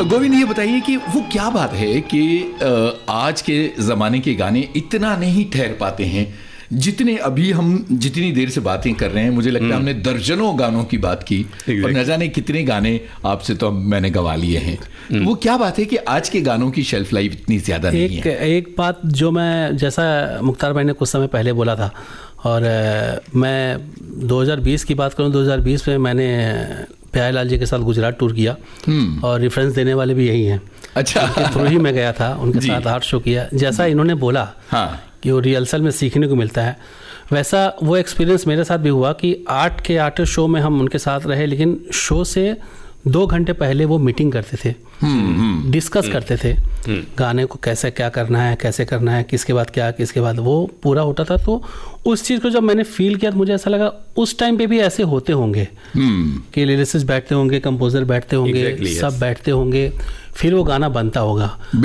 गोविंद, ये बताइए कि वो क्या बात है कि आज के ज़माने के गाने इतना नहीं ठहर पाते हैं जितने अभी हम जितनी देर से बातें कर रहे हैं। मुझे लगता है हमने दर्जनों गानों की बात की और न जाने कितने गाने आपसे तो मैंने गवा लिए हैं। वो क्या बात है कि आज के गानों की शेल्फ लाइफ इतनी ज़्यादा नहीं है? एक बात जो मैं, जैसा मुख्तार भाई ने कुछ समय पहले बोला था, और मैं 2020 की बात करूं, 2020 में मैंने प्यारेलाल जी के साथ गुजरात टूर किया और रेफरेंस देने वाले भी यही हैं। अच्छा, थ्रू ही मैं गया था, उनके साथ आर्ट शो किया। जैसा इन्होंने बोला कि वो रिहर्सल में सीखने को मिलता है, वैसा वो एक्सपीरियंस मेरे साथ भी हुआ कि आर्ट शो में हम उनके साथ रहे, लेकिन शो से 2 घंटे पहले वो मीटिंग करते थे, डिस्कस करते थे गाने को कैसे क्या करना है, कैसे करना है, किसके बाद क्या, किसके बाद वो पूरा होता था। तो उस चीज़ को जब मैंने फील किया तो मुझे ऐसा लगा उस टाइम पे भी ऐसे होते होंगे कि लिरिसिस्ट बैठते होंगे, कंपोजर बैठते होंगे, सब बैठते होंगे, फिर वो गाना बनता होगा।